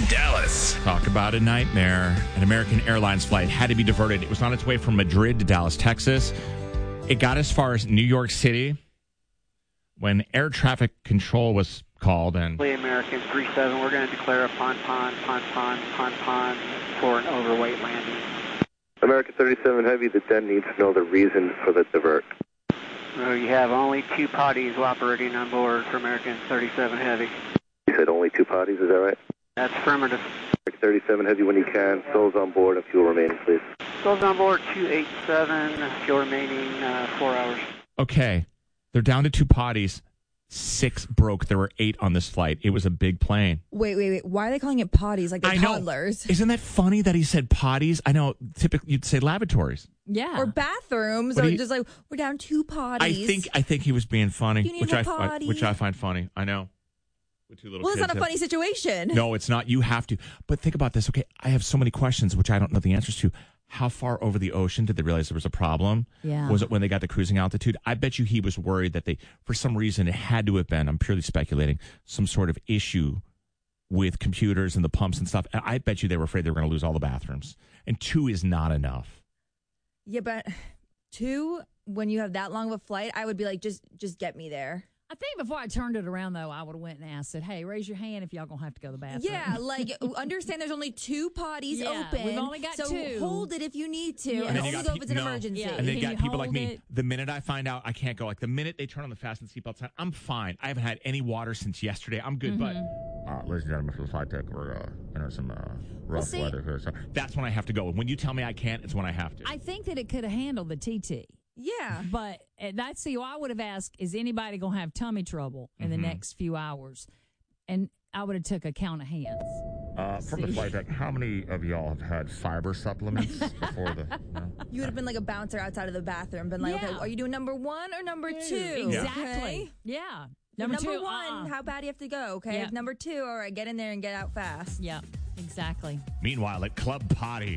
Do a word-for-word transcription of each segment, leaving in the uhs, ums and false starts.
in Dallas. Talk about a nightmare. An American Airlines flight had to be diverted. It was on its way from Madrid to Dallas, Texas. It got as far as New York City when air traffic control was called. And American three seven, we're going to declare a pon pon pon pon pon pon for an overweight landing. American thirty-seven Heavy, the den needs to know the reason for the divert. Uh, you have only two potties operating on board for American thirty-seven Heavy. You said only two potties, is that right? That's affirmative. American thirty-seven Heavy, when you can, souls on board and fuel remaining, please. Souls on board two eighty-seven, fuel remaining uh, four hours. Okay, they're down to two potties. Six broke. There were eight on this flight. It was a big plane. Wait, wait, wait. Why are they calling it potties like they're I know. toddlers? Isn't that funny that he said potties? I know typically you'd say lavatories. Yeah. Or bathrooms, What or do you- just like, we're down two potties. I think I think he was being funny, You need which more I fi- potty. which I find funny. I know. With two little Well, it's kids not a have- funny situation. No, it's not. You have to. But think about this. Okay, I have so many questions which I don't know the answers to. How far over the ocean did they realize there was a problem? Yeah. Was it when they got to cruising altitude? I bet you he was worried that they, for some reason, it had to have been, I'm purely speculating, some sort of issue with computers and the pumps and stuff. I bet you they were afraid they were going to lose all the bathrooms. And two is not enough. Yeah, but two, when you have that long of a flight, I would be like, just just get me there. I think before I turned it around, though, I would have went and asked, said, hey, raise your hand if y'all going to have to go to the bathroom. Yeah, like, understand there's only two potties Yeah, open. we've only got so two. hold it if you need to, Yeah. and, And then only you got go pe- if it's an no. emergency. Yeah. And then you Can got you people like hold me. it? The minute I find out I can't go, like the minute they turn on the fasten seatbelt sign, I'm fine. I haven't had any water since yesterday. I'm good. Mm-hmm. But, uh, ladies and gentlemen, for the flight deck, we're uh, in some uh, rough see- weather here. So that's when I have to go. When you tell me I can't, it's when I have to. I think that it could have handled the T T. Yeah. But uh, that's the, I would have asked, is anybody going to have tummy trouble in Mm-hmm. the next few hours? And I would have took a count of hands. Uh, from the See. flight deck, how many of y'all have had fiber supplements before the? No? You would have been like a bouncer outside of the bathroom, been like, Yeah. okay, are you doing number one or number two? Exactly. Okay? Yeah. Number, Number, two, one, uh-uh. how bad do you have to go? Okay. Yeah. Number two, all right, get in there and get out fast. Yeah, exactly. Meanwhile, at Club Potty.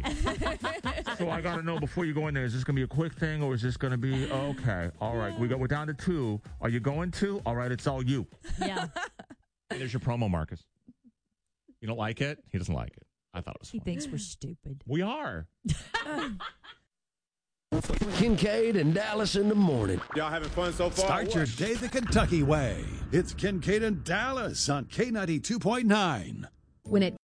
So I got to know before you go in there, is this going to be a quick thing or is this going to be, okay, all right, we go, we're down to two. Are you going to? All right, it's all you. Yeah. Hey, there's your promo, Marcus. You don't like it? He doesn't like it. I thought it was He fun. thinks we're stupid. We are. Kincaid and Dallas in the morning. Y'all having fun so far? Start your day the Kentucky way. It's Kincaid and Dallas on K ninety-two point nine. When it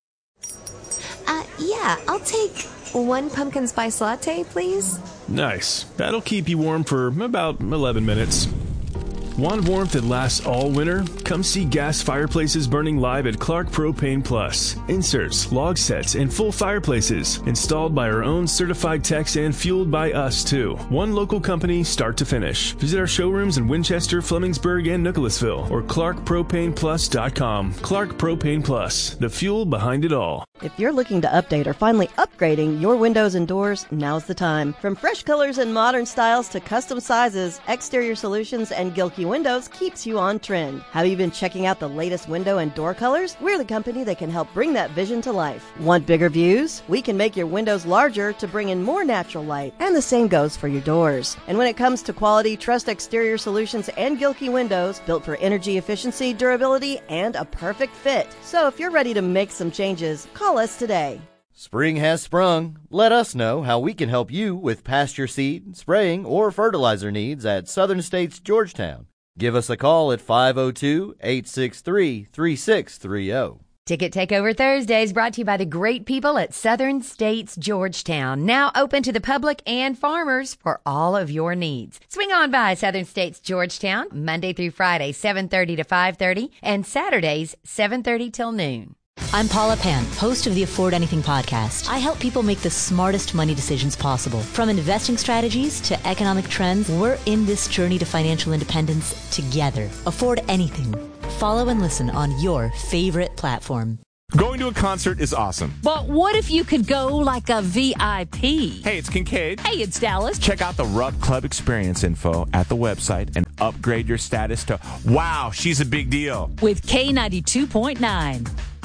Uh, yeah, I'll take one pumpkin spice latte, please. Nice. That'll keep you warm for about eleven minutes. Want warmth that lasts all winter? Come see gas fireplaces burning live at Clark Propane Plus. Inserts, log sets, and full fireplaces. Installed by our own certified techs and fueled by us, too. One local company, start to finish. Visit our showrooms in Winchester, Flemingsburg, and Nicholasville, or clark propane plus dot com. Clark Propane Plus, the fuel behind it all. If you're looking to update or finally upgrading your windows and doors, now's the time. From fresh colors and modern styles to custom sizes, Exterior Solutions and Gilkey Windows keeps you on trend. Have you been checking out the latest window and door colors? We're the company that can help bring that vision to life. Want bigger views? We can make your windows larger to bring in more natural light. And the same goes for your doors. And when it comes to quality, trust Exterior Solutions and Gilkey Windows, built for energy efficiency, durability, and a perfect fit. So if you're ready to make some changes, call us today. Spring has sprung. Let us know how we can help you with pasture seed, spraying, or fertilizer needs at Southern States Georgetown. Give us a call at five oh two, eight six three, three six three oh. Ticket Takeover Thursdays brought to you by the great people at Southern States Georgetown. Now open to the public and farmers for all of your needs. Swing on by Southern States Georgetown Monday through Friday, seven thirty to five thirty, and Saturdays, seven thirty till noon. I'm Paula Pan, host of the Afford Anything podcast. I help people make the smartest money decisions possible. From investing strategies to economic trends, we're in this journey to financial independence together. Afford Anything. Follow and listen on your favorite platform. Going to a concert is awesome. But what if you could go like a V I P? Hey, it's Kincaid. Hey, it's Dallas. Check out the Rub Club experience info at the website and upgrade your status to, wow, she's a big deal. With K ninety-two point nine.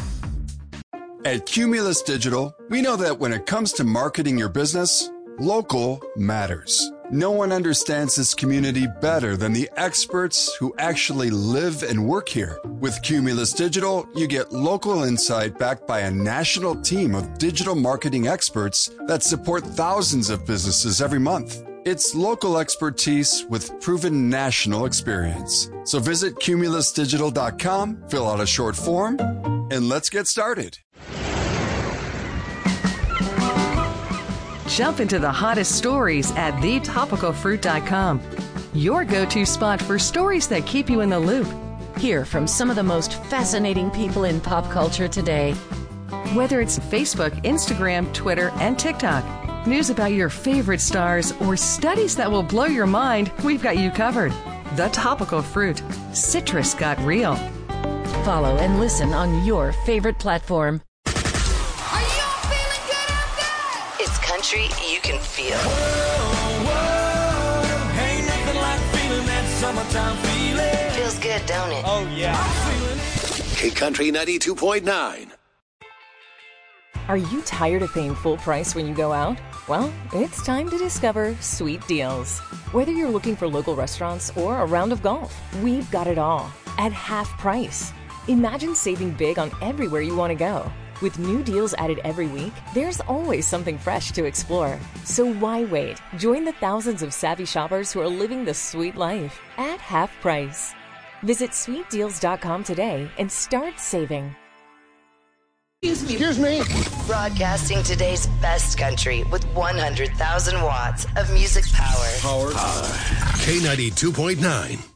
At Cumulus Digital, we know that when it comes to marketing your business, local matters. No one understands this community better than the experts who actually live and work here. With Cumulus Digital, you get local insight backed by a national team of digital marketing experts that support thousands of businesses every month. It's local expertise with proven national experience. So visit cumulus digital dot com, fill out a short form, and let's get started. Jump into the hottest stories at the topical fruit dot com. Your go-to spot for stories that keep you in the loop. Hear from some of the most fascinating people in pop culture today. Whether it's Facebook, Instagram, Twitter, and TikTok, news about your favorite stars, or studies that will blow your mind, we've got you covered. The Topical Fruit. Citrus got real. Follow and listen on your favorite platform. It's country you can feel. Whoa, whoa, ain't nothing like feeling that summertime feeling. Feels good, don't it? Oh, yeah. K-Country ninety-two point nine. Are you tired of paying full price when you go out? Well, it's time to discover Sweet Deals. Whether you're looking for local restaurants or a round of golf, we've got it all at half price. Imagine saving big on everywhere you want to go. With new deals added every week, there's always something fresh to explore. So why wait? Join the thousands of savvy shoppers who are living the sweet life at half price. Visit sweet deals dot com today and start saving. Excuse me. Broadcasting today's best country with one hundred thousand watts of music power. Power. K ninety-two point nine.